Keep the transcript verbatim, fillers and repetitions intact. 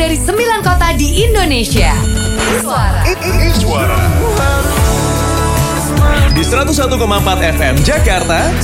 dari sembilan kota di Indonesia. Iswara. Iswara. Di seratus satu koma empat F M Jakarta,